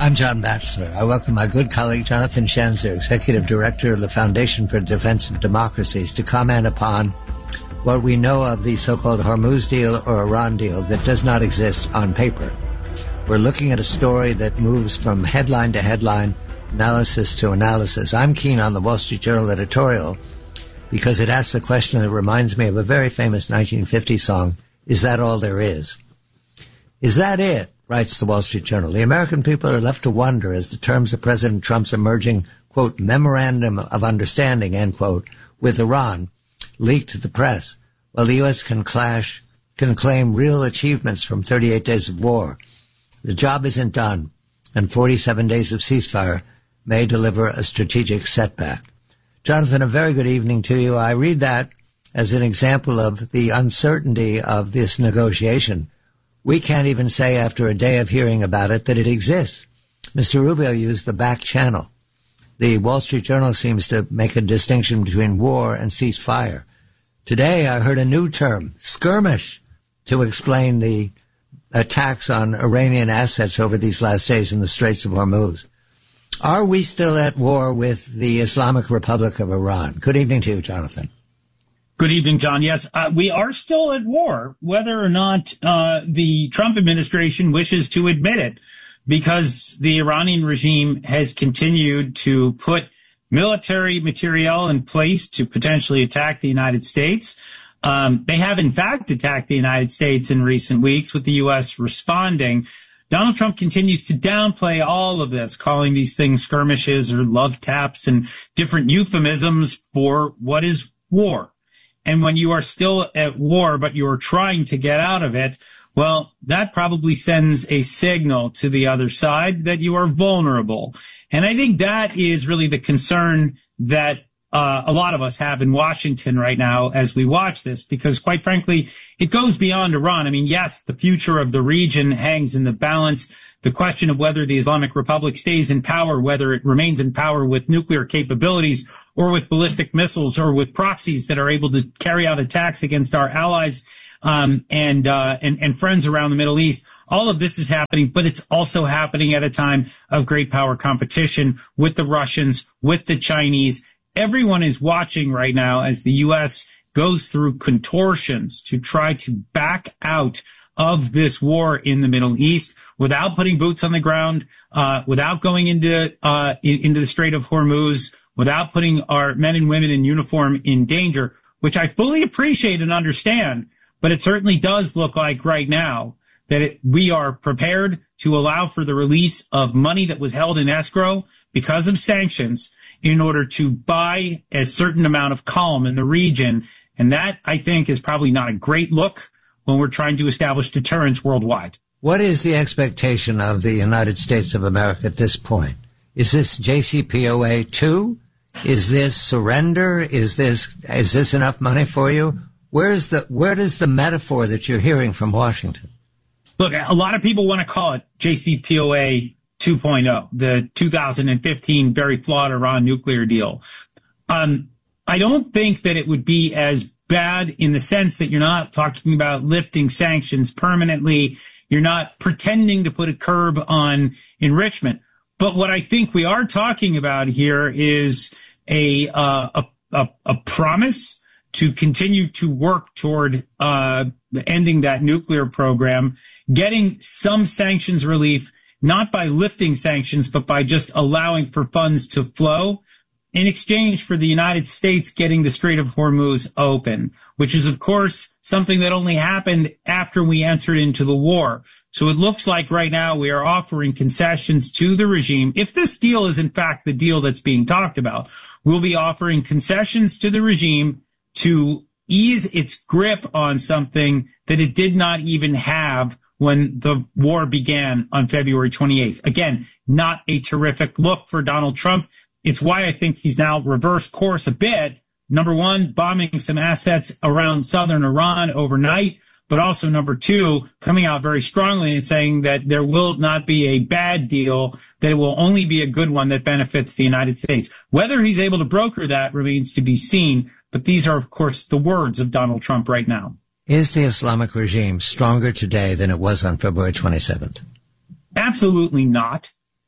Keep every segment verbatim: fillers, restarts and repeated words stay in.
I'm John Batchelor. I welcome my good colleague Jonathan Schanzer, Executive Director of the Foundation for Defense of Democracies, to comment upon what we know of the so-called Hormuz deal or Iran deal that does not exist on paper. We're looking at a story that moves from headline to headline, analysis to analysis. I'm keen on the Wall Street Journal editorial because it asks a question that reminds me of a very famous nineteen fifty song, Is That All There Is? Is that it? Writes the Wall Street Journal. The American people are left to wonder as the terms of President Trump's emerging, quote, memorandum of understanding, end quote, with Iran leaked to the press, while the U S can clash, can claim real achievements from thirty-eight days of war. The job isn't done, and forty-seven days of ceasefire may deliver a strategic setback. Jonathan, a very good evening to you. I read that as an example of the uncertainty of this negotiation. We can't even say after a day of hearing about it that it exists. Mister Rubio used the back channel. The Wall Street Journal seems to make a distinction between war and ceasefire. Today I heard a new term, skirmish, to explain the attacks on Iranian assets over these last days in the Straits of Hormuz. Are we still at war with the Islamic Republic of Iran? Good evening to you, Jonathan. Good evening, John. Yes, uh, we are still at war, whether or not uh, the Trump administration wishes to admit it, because the Iranian regime has continued to put military materiel in place to potentially attack the United States. Um, they have, in fact, attacked the United States in recent weeks, with the U S responding. Donald Trump continues to downplay all of this, calling these things skirmishes or love taps and different euphemisms for what is war. And when you are still at war, but you're trying to get out of it, well, that probably sends a signal to the other side that you are vulnerable. And I think that is really the concern that uh, a lot of us have in Washington right now as we watch this, because quite frankly, it goes beyond Iran. I mean, yes, the future of the region hangs in the balance. The question of whether the Islamic Republic stays in power, whether it remains in power with nuclear capabilities or with ballistic missiles or with proxies that are able to carry out attacks against our allies um, and, uh, and and friends around the Middle East. All of this is happening, but it's also happening at a time of great power competition with the Russians, with the Chinese. Everyone is watching right now as the U S goes through contortions to try to back out of this war in the Middle East without putting boots on the ground, uh, without going into uh, in, into the Strait of Hormuz, without putting our men and women in uniform in danger, which I fully appreciate and understand. But it certainly does look like right now that it, we are prepared to allow for the release of money that was held in escrow because of sanctions in order to buy a certain amount of calm in the region. And that, I think, is probably not a great look when we're trying to establish deterrence worldwide. What is the expectation of the United States of America at this point? Is this J C P O A two? Is this surrender? Is this is this enough money for you? Where is the where is the metaphor that you're hearing from Washington? Look, a lot of people want to call it J C P O A two point oh, the two thousand fifteen very flawed Iran nuclear deal. Um, I don't think that it would be as bad in the sense that you're not talking about lifting sanctions permanently. You're not pretending to put a curb on enrichment. But what I think we are talking about here is a uh, a, a, a promise to continue to work toward uh, ending that nuclear program, getting some sanctions relief, not by lifting sanctions, but by just allowing for funds to flow in exchange for the United States getting the Strait of Hormuz open, which is, of course, something that only happened after we entered into the war. So it looks like right now we are offering concessions to the regime. If this deal is in fact the deal that's being talked about, we'll be offering concessions to the regime to ease its grip on something that it did not even have when the war began on February twenty-eighth. Again, not a terrific look for Donald Trump. It's why I think he's now reversed course a bit. Number one, bombing some assets around southern Iran overnight, but also number two, coming out very strongly and saying that there will not be a bad deal, that it will only be a good one that benefits the United States. Whether he's able to broker that remains to be seen, but these are, of course, the words of Donald Trump right now. Is the Islamic regime stronger today than it was on February twenty-seventh? Absolutely not.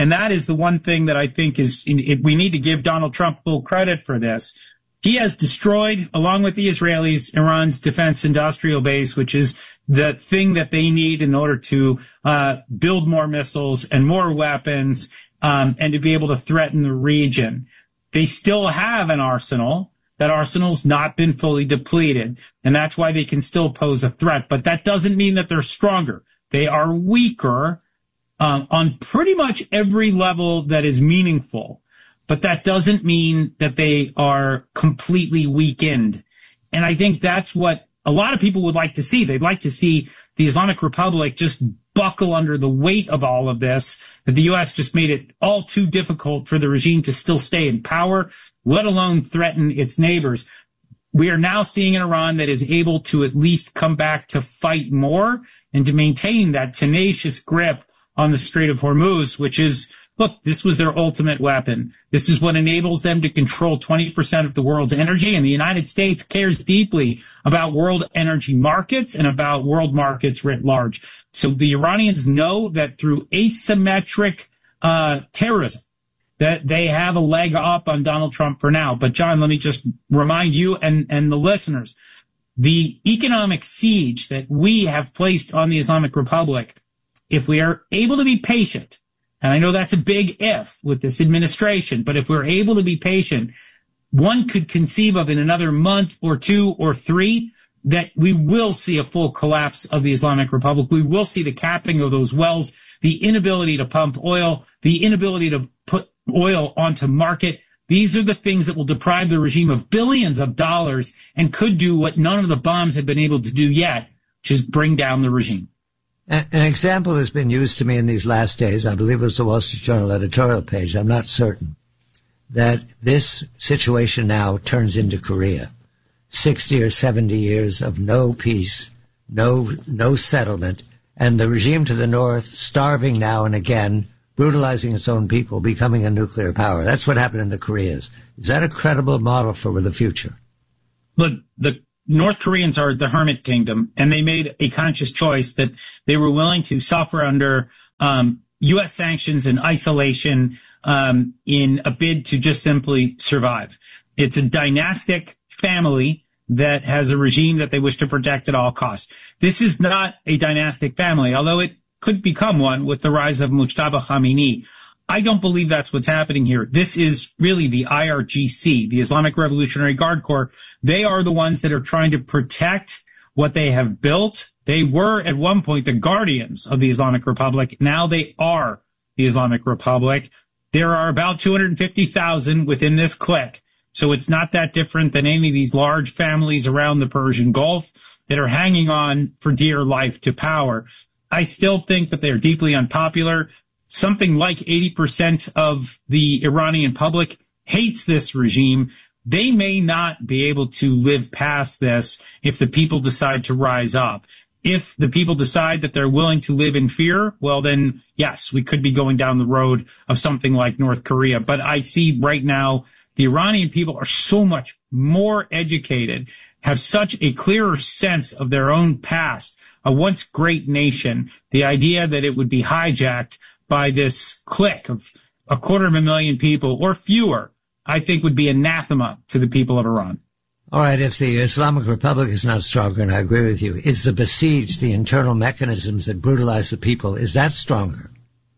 And that is the one thing that I think is, we need to give Donald Trump full credit for this. He has destroyed, along with the Israelis, Iran's defense industrial base, which is the thing that they need in order to uh, build more missiles and more weapons um, and to be able to threaten the region. They still have an arsenal. That arsenal's not been fully depleted, and that's why they can still pose a threat. But that doesn't mean that they're stronger. They are weaker um, on pretty much every level that is meaningful. But that doesn't mean that they are completely weakened. And I think that's what a lot of people would like to see. They'd like to see the Islamic Republic just buckle under the weight of all of this, that the U S just made it all too difficult for the regime to still stay in power, let alone threaten its neighbors. We are now seeing an Iran that is able to at least come back to fight more and to maintain that tenacious grip on the Strait of Hormuz, which is, look, this was their ultimate weapon. This is what enables them to control twenty percent of the world's energy, and the United States cares deeply about world energy markets and about world markets writ large. So the Iranians know that through asymmetric uh terrorism, that they have a leg up on Donald Trump for now. But John, let me just remind you and, and the listeners, the economic siege that we have placed on the Islamic Republic, if we are able to be patient, and I know that's a big if with this administration, but if we're able to be patient, one could conceive of in another month or two or three that we will see a full collapse of the Islamic Republic. We will see the capping of those wells, the inability to pump oil, the inability to put oil onto market. These are the things that will deprive the regime of billions of dollars and could do what none of the bombs have been able to do yet, which is bring down the regime. An example has been used to me in these last days. I believe it was the Wall Street Journal editorial page. I'm not certain that this situation now turns into Korea. sixty or seventy years of no peace, no, no settlement, and the regime to the north starving now and again, brutalizing its own people, becoming a nuclear power. That's what happened in the Koreas. Is that a credible model for the future? Look, the North Koreans are the hermit kingdom, and they made a conscious choice that they were willing to suffer under um, U S sanctions and isolation um, in a bid to just simply survive. It's a dynastic family that has a regime that they wish to protect at all costs. This is not a dynastic family, although it could become one with the rise of Mujtaba Khamenei. I don't believe that's what's happening here. This is really the I R G C, the Islamic Revolutionary Guard Corps. They are the ones that are trying to protect what they have built. They were at one point the guardians of the Islamic Republic. Now they are the Islamic Republic. There are about two hundred fifty thousand within this clique. So it's not that different than any of these large families around the Persian Gulf that are hanging on for dear life to power. I still think that they are deeply unpopular. Something like eighty percent of the Iranian public hates this regime. They may not be able to live past this if the people decide to rise up. If the people decide that they're willing to live in fear, well, then, yes, we could be going down the road of something like North Korea. But I see right now the Iranian people are so much more educated, have such a clearer sense of their own past, a once great nation. The idea that it would be hijacked by this clique of a quarter of a million people or fewer, I think would be anathema to the people of Iran. All right, if the Islamic Republic is not stronger, and I agree with you, is the besieged, the internal mechanisms that brutalize the people, is that stronger?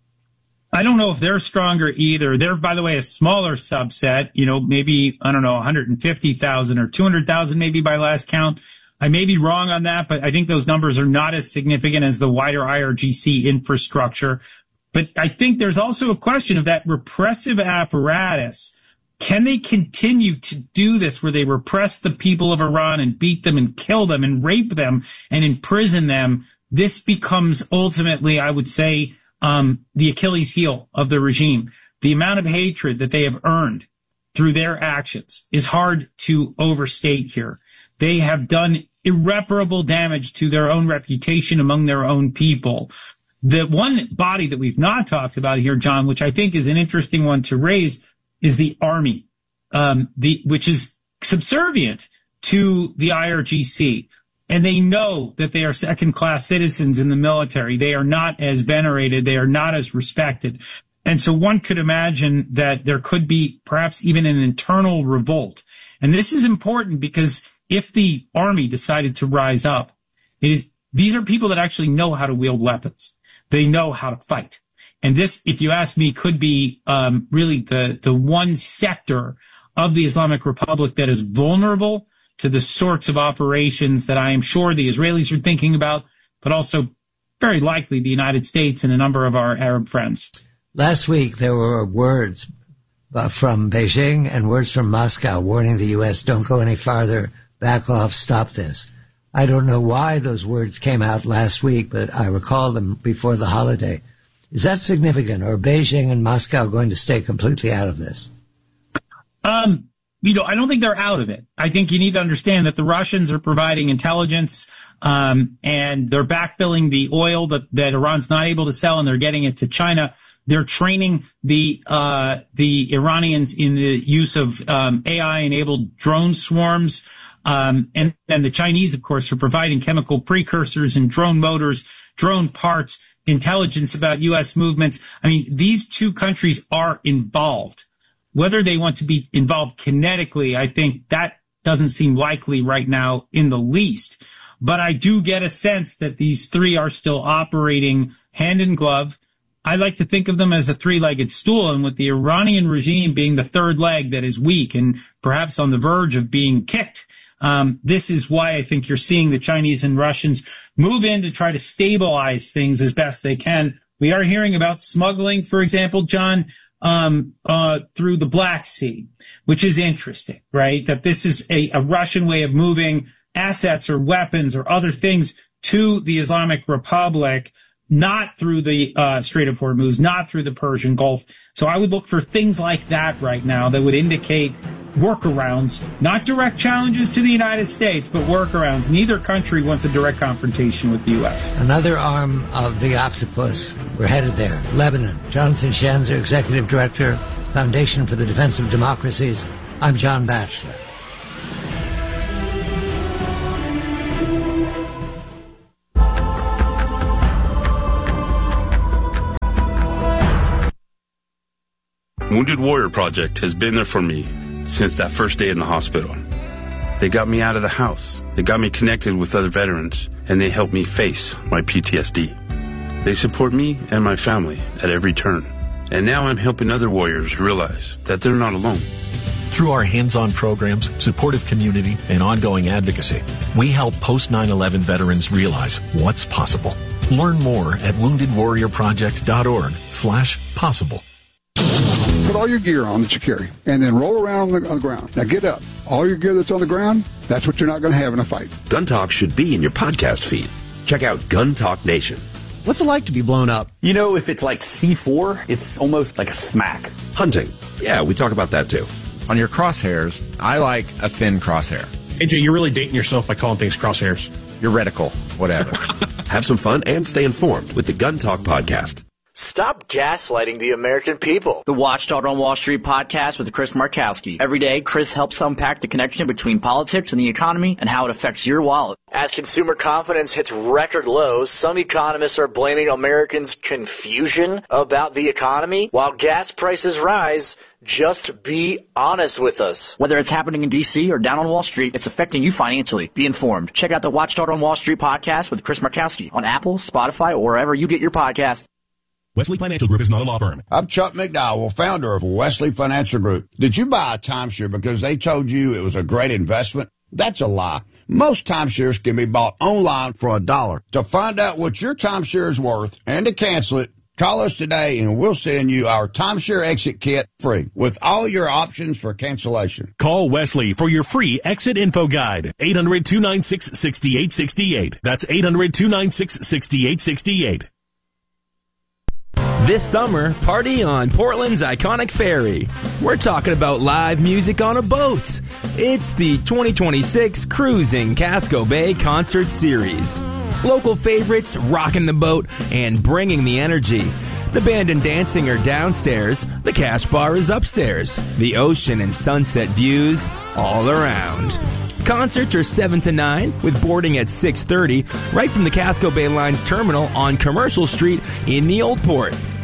I don't know if they're stronger either. They're, by the way, a smaller subset, you know, maybe, I don't know, one hundred fifty thousand or two hundred thousand maybe by last count. I may be wrong on that, but I think those numbers are not as significant as the wider I R G C infrastructure. But I think there's also a question of that repressive apparatus. Can they continue to do this where they repress the people of Iran and beat them and kill them and rape them and imprison them? This becomes ultimately, I would say, um, the Achilles heel of the regime. The amount of hatred that they have earned through their actions is hard to overstate here. They have done irreparable damage to their own reputation among their own people. The one body that we've not talked about here, John, which I think is an interesting one to raise, is the army, um, the, which is subservient to the I R G C. And they know that they are second-class citizens in the military. They are not as venerated. They are not as respected. And so one could imagine that there could be perhaps even an internal revolt. And this is important because if the army decided to rise up, it is, these are people that actually know how to wield weapons. They know how to fight. And this, if you ask me, could be um, really the, the one sector of the Islamic Republic that is vulnerable to the sorts of operations that I am sure the Israelis are thinking about, but also very likely the United States and a number of our Arab friends. Last week, there were words uh, from Beijing and words from Moscow warning the U S, don't go any farther, back off, stop this. I don't know why those words came out last week, but I recall them before the holiday. Is that significant, or are Beijing and Moscow going to stay completely out of this? Um, you know, I don't think they're out of it. I think you need to understand that the Russians are providing intelligence, um, and they're backfilling the oil that, that Iran's not able to sell, and they're getting it to China. They're training the uh the Iranians in the use of um A I-enabled drone swarms. Um and, and the Chinese, of course, are providing chemical precursors and drone motors, drone parts, intelligence about U S movements. I mean, these two countries are involved. Whether they want to be involved kinetically, I think that doesn't seem likely right now in the least. But I do get a sense that these three are still operating hand in glove. I like to think of them as a three-legged stool, and with the Iranian regime being the third leg that is weak and perhaps on the verge of being kicked, um, this is why I think you're seeing the Chinese and Russians move in to try to stabilize things as best they can. We are hearing about smuggling, for example, John, um, uh, through the Black Sea, which is interesting, right? That this is a, a Russian way of moving assets or weapons or other things to the Islamic Republic, not through the uh, Strait of Hormuz, not through the Persian Gulf. So I would look for things like that right now that would indicate workarounds, not direct challenges to the United States, but workarounds. Neither country wants a direct confrontation with the U S. Another arm of the octopus. We're headed there. Lebanon. Jonathan Schanzer, Executive Director, Foundation for the Defense of Democracies. I'm John Batchelor. Wounded Warrior Project has been there for me since that first day in the hospital. They got me out of the house. They got me connected with other veterans, and they helped me face my P T S D. They support me and my family at every turn. And now I'm helping other warriors realize that they're not alone. Through our hands-on programs, supportive community, and ongoing advocacy, we help post nine eleven veterans realize what's possible. Learn more at wounded warrior project dot org slash possible. Put all your gear on that you carry, and then roll around on the, on the ground. Now get up. All your gear that's on the ground, that's what you're not going to have in a fight. Gun Talk should be in your podcast feed. Check out Gun Talk Nation. What's it like to be blown up? You know, if it's like C four, it's almost like a smack. Hunting. Yeah, we talk about that too. On your crosshairs, I like a thin crosshair. A J, you're really dating yourself by calling things crosshairs. Your reticle, whatever. Have some fun and stay informed with the Gun Talk podcast. Stop gaslighting the American people. The Watchdog on Wall Street podcast with Chris Markowski. Every day, Chris helps unpack the connection between politics and the economy and how it affects your wallet. As consumer confidence hits record lows, some economists are blaming Americans' confusion about the economy. While gas prices rise, just be honest with us. Whether it's happening in D C or down on Wall Street, it's affecting you financially. Be informed. Check out the Watchdog on Wall Street podcast with Chris Markowski on Apple, Spotify, or wherever you get your podcasts. Wesley Financial Group is not a law firm. I'm Chuck McDowell, founder of Wesley Financial Group. Did you buy a timeshare because they told you it was a great investment? That's a lie. Most timeshares can be bought online for a dollar. To find out what your timeshare is worth and to cancel it, call us today and we'll send you our timeshare exit kit free with all your options for cancellation. Call Wesley for your free exit info guide. eight hundred, two nine six, six eight six eight. That's eight hundred, two nine six, six eight six eight. This summer, party on Portland's iconic ferry. We're talking about live music on a boat. It's the twenty twenty-six Cruising Casco Bay Concert Series. Local favorites rocking the boat and bringing the energy. The band and dancing are downstairs. The cash bar is upstairs. The ocean and sunset views all around. Concerts are seven to nine with boarding at six thirty right from the Casco Bay Line's terminal on Commercial Street in the Old Port.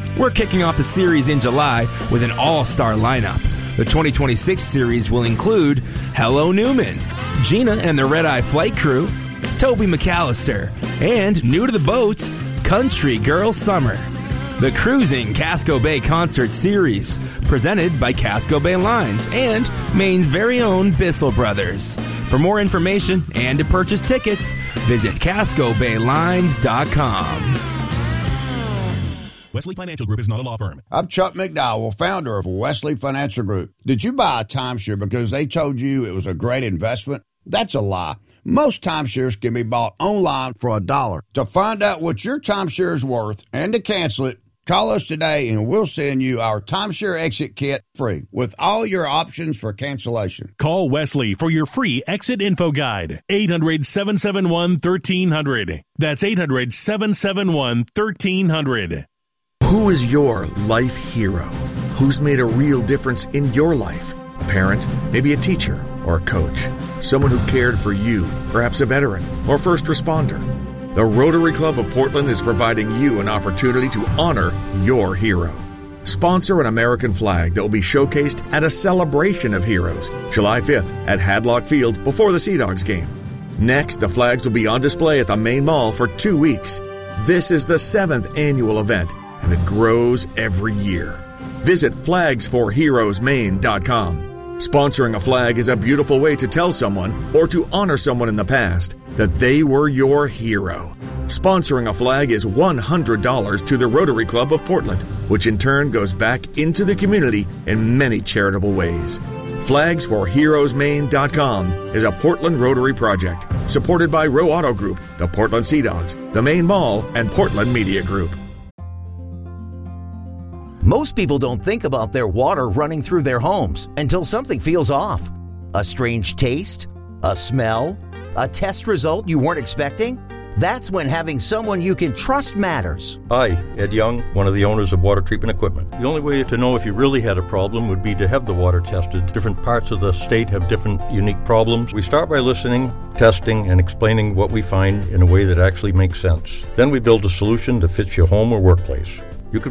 We're kicking off the series in July with an all-star lineup. The twenty twenty-six series will include Hello Newman, Gina and the Red Eye Flight Crew, Toby McAllister, and new to the boats, Country Girl Summer. The Cruising Casco Bay Concert Series, presented by Casco Bay Lines and Maine's very own Bissell Brothers. For more information and to purchase tickets, visit casco bay lines dot com. Wesley Financial Group is not a law firm. I'm Chuck McDowell, founder of Wesley Financial Group. Did you buy a timeshare because they told you it was a great investment? That's a lie. Most timeshares can be bought online for a dollar. To find out what your timeshare is worth and to cancel it, call us today and we'll send you our timeshare exit kit free with all your options for cancellation. Call Wesley for your free exit info guide. eight hundred, seven seven one, one three zero zero. That's eight hundred, seven seven one, one three zero zero. Who is your life hero? Who's made a real difference in your life? A parent, maybe a teacher or a coach. Someone who cared for you, perhaps a veteran or first responder. The Rotary Club of Portland is providing you an opportunity to honor your hero. Sponsor an American flag that will be showcased at a celebration of heroes, July fifth at Hadlock Field before the Sea Dogs game. Next, the flags will be on display at the Main Mall for two weeks. This is the seventh annual event, and it grows every year. Visit flags for heroes maine dot com. Sponsoring a flag is a beautiful way to tell someone or to honor someone in the past that they were your hero. Sponsoring a flag is one hundred dollars to the Rotary Club of Portland, which in turn goes back into the community in many charitable ways. flags for heroes maine dot com is a Portland Rotary project supported by Row Auto Group, the Portland Sea Dogs, the Main Mall, and Portland Media Group. Most people don't think about their water running through their homes until something feels off. A strange taste? A smell? A test result you weren't expecting? That's when having someone you can trust matters. Hi, Ed Young, one of the owners of Water Treatment Equipment. The only way to know if you really had a problem would be to have the water tested. Different parts of the state have different unique problems. We start by listening, testing, and explaining what we find in a way that actually makes sense. Then we build a solution that fits your home or workplace.